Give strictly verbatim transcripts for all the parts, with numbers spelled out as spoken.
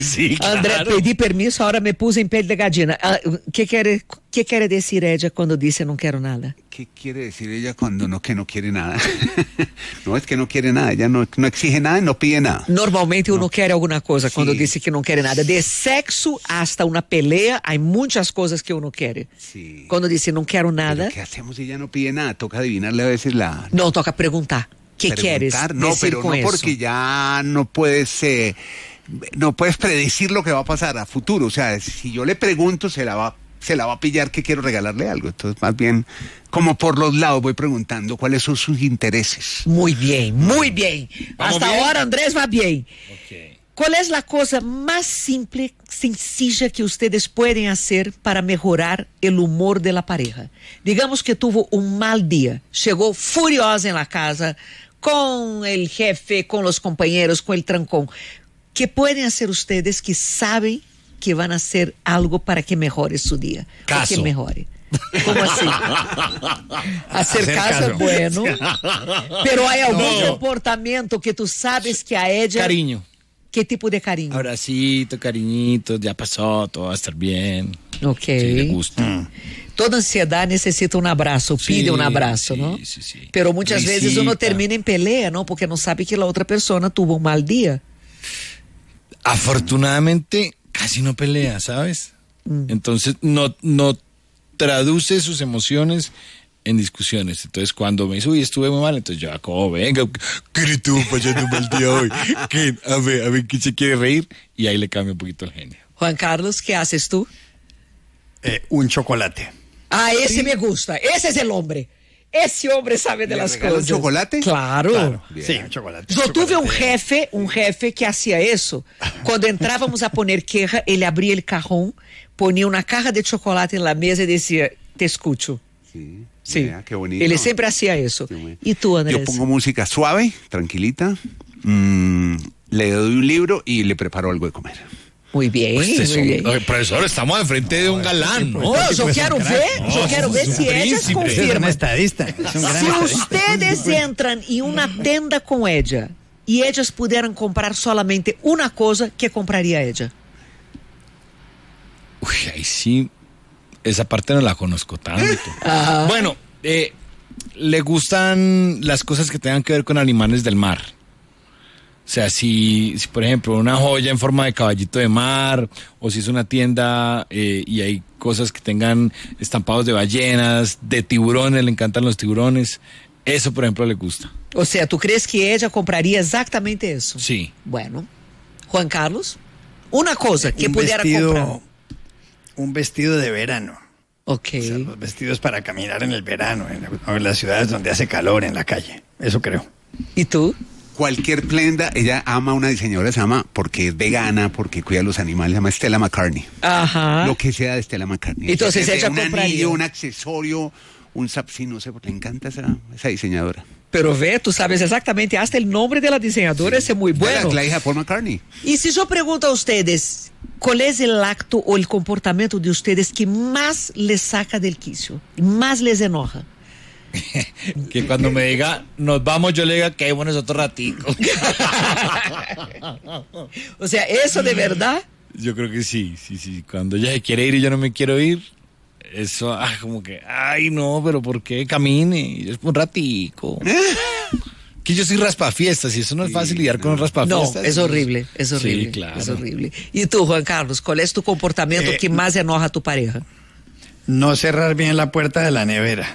Sí, claro. André, pedi permiso, ahora me puse en pele de gallina. Ah, ¿qué quiere, qué quiere decir ella cuando dice no quiero nada? ¿Qué quiere decir ella cuando no, que no quiere nada? No, es que no quiere nada, ella no, no exige nada y no pide nada. Normalmente uno no. quiere alguna cosa Sí. cuando dice que no quiere nada. De sexo hasta una pelea, hay muchas cosas que uno quiere. Sí. Cuando dice no quiero nada, ¿Pero qué hacemos si ella no pide nada? Toca adivinarle a veces la... no, toca preguntar. ¿Qué quieres preguntar. No, decir pero con no eso? porque ya no puedes... Eh, no puedes predecir lo que va a pasar a futuro. O sea, si yo le pregunto, se la va, se la va a pillar que quiero regalarle algo. Entonces, más bien, como por los lados voy preguntando cuáles son sus intereses. Muy bien, muy bien. ¿Vamos Hasta bien? ahora Andrés va bien. Ok. ¿Cuál es la cosa más simple, sencilla que ustedes pueden hacer para mejorar el humor de la pareja? Digamos que tuvo un mal día, llegó furiosa en la casa, con el jefe, con los compañeros, con el trancón. ¿Qué pueden hacer ustedes que saben que van a hacer algo para que mejore su día? Caso. O que mejore. ¿Cómo así? Hacer, Hacer caso, caso. es bueno. Pero hay algún No. comportamiento que tú sabes que a ella... Cariño. ¿Qué tipo de cariño? Abracito, cariñito, ya pasó, todo va a estar bien. Ok. Sí, le gusta. Toda ansiedad necesita un abrazo, pide Sí, un abrazo, sí, ¿no? sí, sí. Pero muchas veces Risita. uno termina en pelea, ¿no? Porque no sabe que la otra persona tuvo un mal día. Afortunadamente, casi no pelea, ¿sabes? Mm. Entonces, no, no traduce sus emociones en discusiones. Entonces, cuando me dice, uy, estuve muy mal, entonces yo, como, venga, ¿qué eres tú pasando un mal día hoy? ¿Qué? A ver, a ver, ¿quién se quiere reír? Y ahí le cambia un poquito el genio. Juan Carlos, ¿qué haces tú? Eh, un chocolate. Ah, ese me gusta. Ese es el hombre. Ese hombre sabe de ¿Le las regala un cosas. chocolate? Claro. Claro. Bien. Sí, un chocolate. Yo tuve un Chocolate. jefe, un jefe que hacía eso. Cuando entrábamos a poner queja, ele abría el cajón, ponía una caja de chocolate en la mesa y decía, te escucho. Sí, Sí, vea, qué bonito. él siempre hacía eso. Qué bueno. ¿Y tú, Andrés? Yo pongo música suave, tranquilita, mm, le doy un libro y le preparo algo de comer. Muy bien, Pues eso, muy bien. oye, profesor, estamos enfrente de un galán, ¿no? No, yo quiero ver, yo quiero ver si ellas príncipe. Es un confirman. estadista. Es un gran Si estadista. ustedes entran en una tienda con ella y ellas pudieran comprar solamente una cosa, ¿qué compraría ella? Uy, ahí sí, esa parte no la conozco tanto. Ajá. Bueno, eh, le gustan las cosas que tengan que ver con animales del mar. O sea, si, si por ejemplo una joya en forma de caballito de mar, o si es una tienda eh, y hay cosas que tengan estampados de ballenas, de tiburones, le encantan los tiburones, eso por ejemplo le gusta. O sea, ¿tú crees que ella compraría exactamente eso? Sí. Bueno, Juan Carlos, una cosa que un pudiera vestido, comprar. un vestido de verano. Ok. O sea, los vestidos para caminar en el verano, en, o en las ciudades donde hace calor, en la calle. Eso creo. ¿Y tú? Cualquier prenda, ella ama a una diseñadora, se llama porque es vegana, porque cuida a los animales, se llama Stella McCartney. Ajá. Lo que sea de Stella McCartney. Entonces Desde ella un compraría. anillo, un accesorio, un zap, sí, no sé, porque le encanta esa, esa diseñadora. Pero ve, tú sabes exactamente hasta el nombre de la diseñadora, ese es muy bueno. La, la hija de Paul McCartney. Y si yo pregunto a ustedes, ¿cuál es el acto o el comportamiento de ustedes que más les saca del quicio, más les enoja? Que cuando me diga, nos vamos, yo le diga, que bueno es otro ratico. O sea, eso de verdad. Yo creo que sí, sí, sí. Cuando ella se quiere ir y yo no me quiero ir, eso, ah, como que, ay, no, pero ¿por qué? Camine, es un ratico. Que yo soy raspafiestas y eso no es fácil lidiar con un No, raspafiestas. es horrible, es horrible. Sí, claro. Es horrible. Y tú, Juan Carlos, ¿cuál es tu comportamiento Eh, que más enoja a tu pareja? No cerrar bien la puerta de la nevera.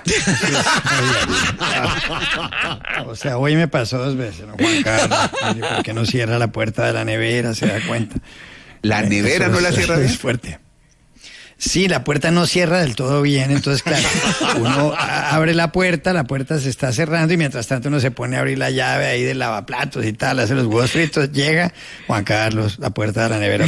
O sea, hoy me pasó dos veces, ¿no, Juan Carlos? Mire, ¿por qué no cierra la puerta de la nevera? Se da cuenta. La nevera Eso no la es- cierra eso bien. Es fuerte. Sí, la puerta no cierra del todo bien, entonces claro, uno a- abre la puerta, la puerta se está cerrando y mientras tanto uno se pone a abrir la llave ahí del lavaplatos y tal, hace los huevos fritos, llega Juan Carlos, la puerta de la nevera.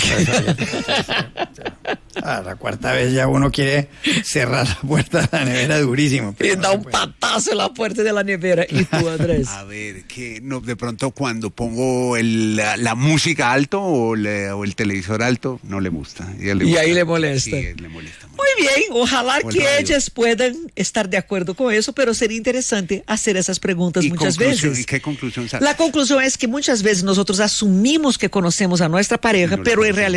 A la cuarta vez ya uno quiere cerrar la puerta de la nevera durísimo. Y pero da no un se puede. patazo en la puerta de la nevera. ¿Y tú, Andrés? A ver, que no, de pronto cuando pongo el, la, la música alto o, le- o el televisor alto, no le gusta. Y, a él le Y gusta. ahí le molesta. Sí, le molesta mucho. Muy bien, ojalá O el que radio. ellas puedan estar de acuerdo con eso, pero sería interesante hacer esas preguntas ¿Y muchas conclusión? veces. ¿Y qué conclusión sacas? La conclusión es que muchas veces nosotros asumimos que conocemos a nuestra pareja, No la pero en conocemos. realidad